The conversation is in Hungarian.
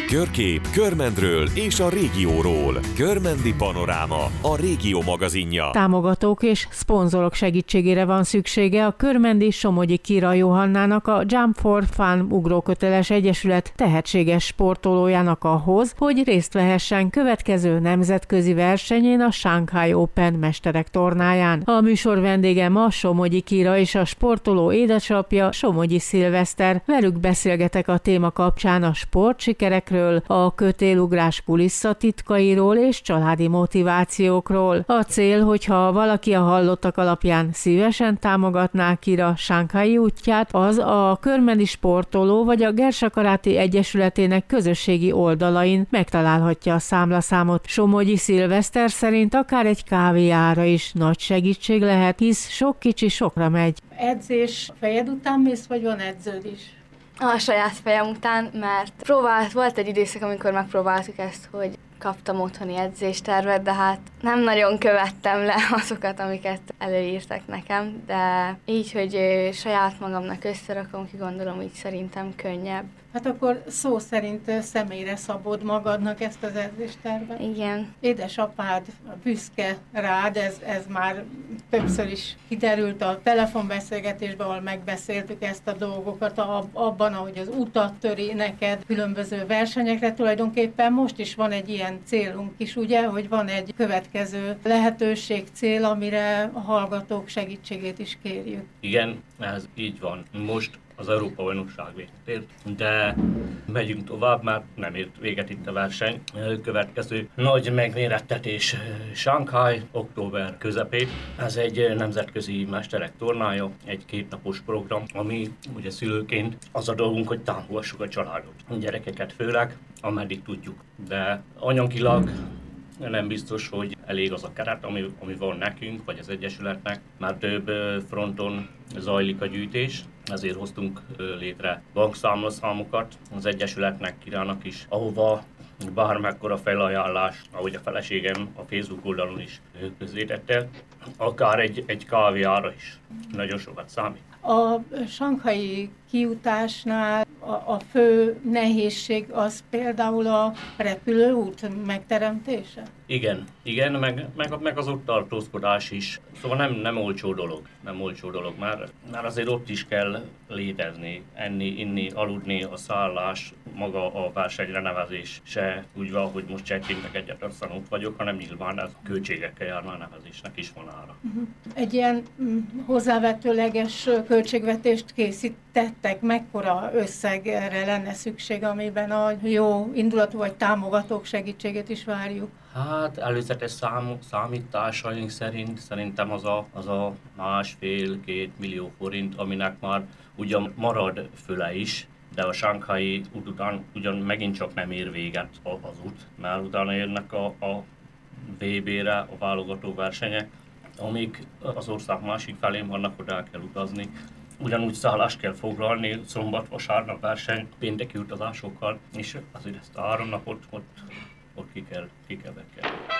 Körkép, Körmendről és a régióról. Körmendi Panoráma, a régió magazinja. Támogatók és szponzorok segítségére van szüksége a körmendi Somogyi Kira Johannának, a Jump for Fun ugróköteles egyesület tehetséges sportolójának ahhoz, hogy részt vehessen következő nemzetközi versenyén, a Shanghai Open mesterek tornáján. A műsor vendége ma Somogyi Kira és a sportoló édesapja, Somogyi Szilveszter. Velük beszélgetek a téma kapcsán a sportsikerekről, a kötélugrás kulisszatitkairól és családi motivációkról. A cél, hogyha valaki a hallottak alapján szívesen támogatná Kira Shanghai útját, az a körmendi sportoló vagy a Gersakaráti Egyesületének közösségi oldalain megtalálhatja a számlaszámot. Somogyi Szilveszter szerint akár egy kávé ára is nagy segítség lehet, hisz sok kicsi sokra megy. Edzés fejed után mész, vagy van edződ is? A saját fejem után, mert volt egy időszak, amikor megpróbáltuk ezt, hogy kaptam otthoni edzéstervet, de hát nem nagyon követtem le azokat, amiket előírtak nekem, de így, hogy saját magamnak összerakom, ki gondolom, így szerintem könnyebb. Hát akkor szó szerint személyre szabod magadnak ezt az edzéstervet? Igen. Édesapád büszke rád, ez már többször is kiderült a telefonbeszélgetésben, ahol megbeszéltük ezt a dolgokat, abban, ahogy az utat töri neked különböző versenyekre. Tulajdonképpen most is van egy ilyen célunk is, ugye, hogy van egy következő lehetőség, cél, amire a hallgatók segítségét is kérjük. Igen, ez így van. Most az Európa-bajnokság véget ért, de megyünk tovább, mert nem ért véget itt a verseny. Következő nagy megmérettetés Shanghai, október közepén. Ez egy nemzetközi mesterek tornája, egy 2 napos program, ami ugye szülőként az a dolgunk, hogy támogassuk a családot, a gyerekeket főleg, ameddig tudjuk. De anyagilag nem biztos, hogy elég az a keret, ami van nekünk, vagy az Egyesületnek, már több fronton zajlik a gyűjtés, ezért hoztunk létre bankszámlaszámokat az Egyesületnek, Kirának is, ahova bármekkora felajánlás, ahogy a feleségem a Facebook oldalon is közzétette, akár egy kávéára is nagyon sokat számít. A shanghai kijutásnál a fő nehézség az például a repülőút megteremtése? Igen, meg az ott tartózkodás is. Szóval nem olcsó dolog, már azért ott is kell létezni, enni, inni, aludni, a szállás, maga a versenyre nevezés se úgy van, hogy most csettintek egyet, aztán ott vagyok, hanem nyilván ez költségekkel járna a nevezésnek is van ára. Egy ilyen hozzávetőleges költségvetést készítettek, mekkora összegre lenne szükség, amiben a jó indulatú vagy támogatók segítségét is várjuk? Hát előzetes számításaink szerint szerintem az a 1,5-2 millió forint, aminek már ugyan marad föle is, de a Shanghai út után ugyan megint csak nem ér véget az út, mert utána érnek a VB-re a válogató versenyek, amik az ország másik felén vannak, oda el kell utazni. Ugyanúgy szállást kell foglalni, szombat-vasárnap verseny, pénteki utazásokkal, és azért ezt a 3 napot ott ki kell bekelni.